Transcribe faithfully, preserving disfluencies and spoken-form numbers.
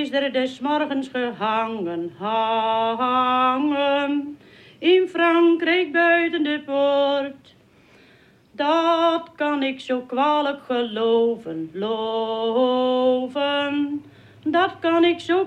is er des morgens gehangen, hangen, in Frankrijk buiten de poort. Dat kan ik zo kwalijk geloven, loven, dat kan ik zo